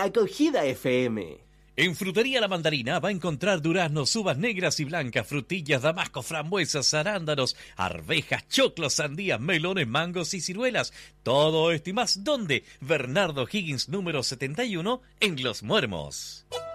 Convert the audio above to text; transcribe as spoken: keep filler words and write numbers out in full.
Acogida F M. En Frutería La Mandarina va a encontrar duraznos, uvas negras y blancas, frutillas, damasco, frambuesas, arándanos, arvejas, choclos, sandías, melones, mangos y ciruelas. Todo esto y más, ¿dónde? Bernardo Higgins número setenta y uno en Los Muermos.